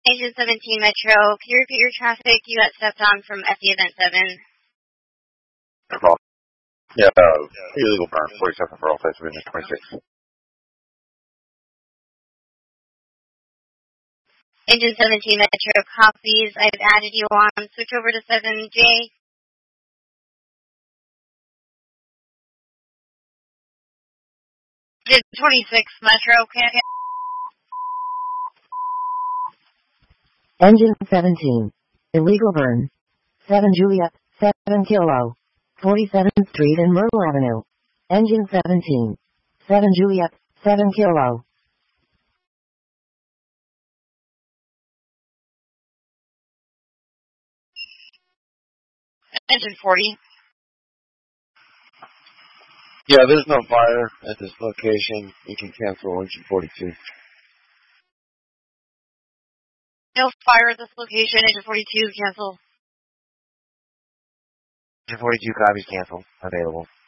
Agent 17 Metro, can you repeat your traffic? You got stepped on from FE Event 7. No problem. Yeah, illegal burn, 47 for all sites within 26. Agent 17 Metro, copies. I've added you on. Switch over to 7J. Agent 26 Metro, okay. Engine 17. Illegal burn. 7 Juliet, 7 Kilo. 47th Street and Myrtle Avenue. Engine 17. 7 Juliet, 7 Kilo. Engine 40. Yeah, there's no fire at this location. You can cancel engine 42. No fire at this location. Engine 42, cancel. Engine 42 copies, cancel. Available.